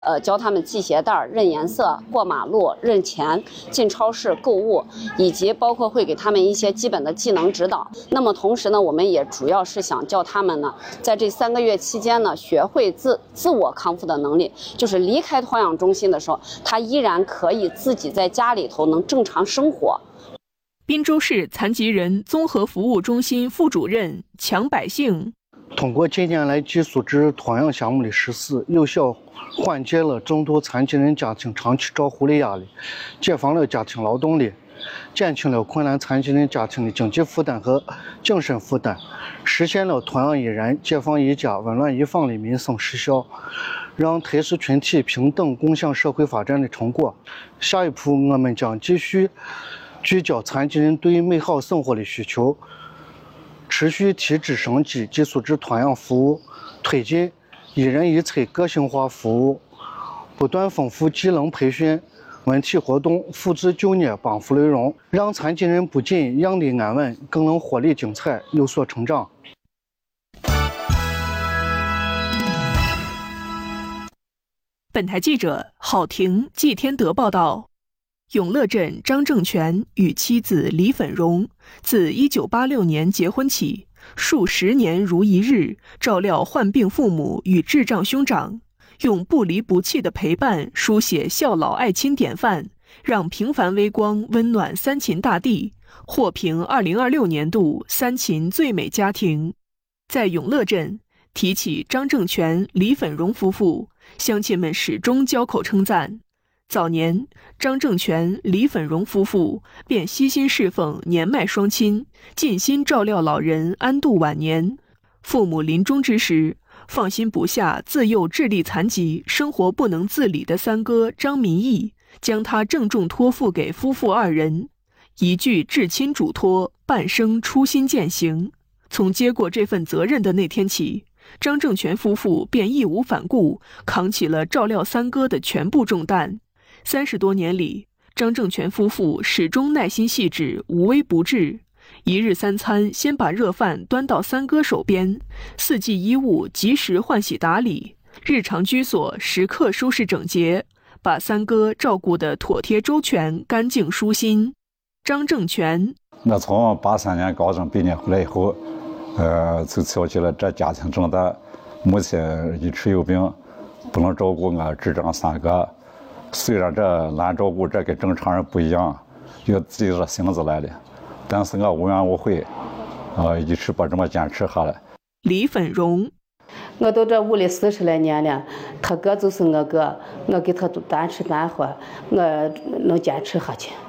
教他们系鞋带、认颜色、过马路、认钱、进超市购物，以及包括会给他们一些基本的技能指导。那么同时呢，我们也主要是想教他们呢，在这3个月期间呢，学会自我康复的能力，就是离开托养中心的时候，他依然可以自己在家里头能正常生活。 滨州市残疾人综合服务中心副主任强百姓， 通过近年来寄宿制托养项目的实施，有效缓解了众多残疾人家庭长期照护的压力，解放了家庭劳动力，减轻了困难残疾人家庭的经济负担和精神负担，实现了托养一人、解放一家、温暖一方的民生实效，让特殊群体平等共享社会发展的成果。下一步，我们将继续聚焦残疾人对美好生活的需求，持续提质升级寄宿制托养服务，推进一人一策个性化服务，不断丰富技能培训、文体活动，复制就业帮扶内容，让残疾人不仅养得安稳，更能活力精彩，有所成长。 本台记者郝婷、季天德报道。永乐镇张正全与妻子李粉荣自1986年结婚起，数十年如一日照料患病父母与智障兄长，用不离不弃的陪伴书写孝老爱亲典范，让平凡微光温暖三秦大地，获评2026年度三秦最美家庭。在永乐镇提起张正全、李粉荣夫妇，乡亲们始终交口称赞。早年，张正全、李粉荣夫妇便悉心侍奉年迈双亲，尽心照料老人，安度晚年。父母临终之时，放心不下自幼智力残疾、生活不能自理的三哥张民义，将他郑重托付给夫妇二人。一句至亲嘱托，半生初心践行。从接过这份责任的那天起，张正全夫妇便义无反顾，扛起了照料三哥的全部重担。30多年里，张正全夫妇始终耐心细致，无微不至。一日三餐，先把热饭端到三哥手边，4季衣物及时换洗打理，日常居所时刻收拾整洁，把三哥照顾得妥帖周全、干净舒心。张正全， 我从83年高中毕业回来以后，就瞧起了这家庭中的母亲一直有病，不能照顾我智障三哥。虽然这难照顾，这跟正常人不一样，有自己的性子来的，但是我无怨无悔，一直把这么坚持下来。 李粉荣， 我都这屋里40来年了，他哥就是我哥，我给他端吃端喝，我能坚持下去。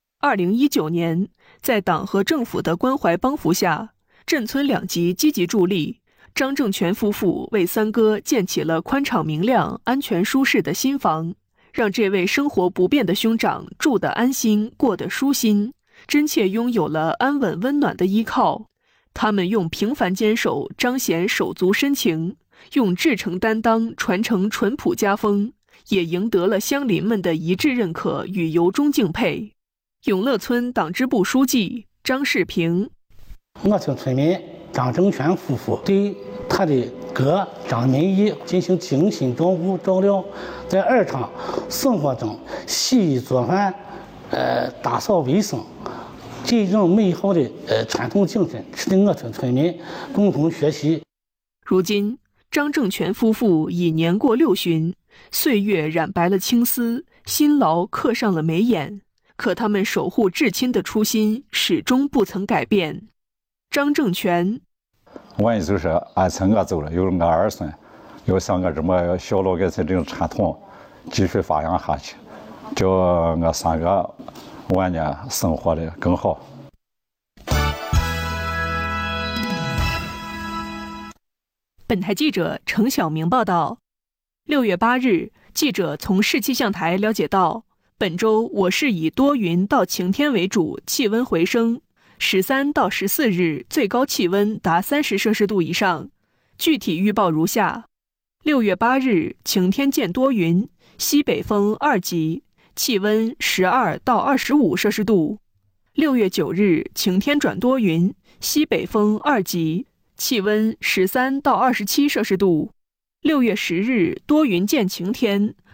2019年，在党和政府的关怀帮扶下，镇村2级积极助力，张正全夫妇为三哥建起了宽敞明亮、安全舒适的新房。让这位生活不便的兄长住得安心，过得舒心，真切拥有了安稳温暖的依靠。他们用平凡坚守彰显手足深情，用至诚担当传承淳朴家风，也赢得了乡邻们的一致认可与由衷敬佩。永乐村党支部书记张世平， 我村村民张正全夫妇对他的哥张民义进行精心照顾照料，在日常生活中洗衣做饭，打扫卫生，这种美好的传统精神值得我村村民共同学习。 如今，张正全夫妇已年过60，岁月染白了青丝，辛劳刻上了眉眼，可他们守护至亲的初心始终不曾改变。张正全， 万一就是俺从我走了，有了我儿孙，要像我这么孝老爱亲这种传统继续发扬下去，叫我三个晚年生活的更好。 本台记者程晓明报道。6月8日，记者从市气象台了解到，本周我市以多云到晴天为主，气温回升。13到14日最高气温达30摄氏度以上。具体预报如下：6月8日晴天见多云，西北风2级，气温12到25摄氏度。6月9日晴天转多云，西北风2级，气温13到27摄氏度。 6月10日多云见晴天，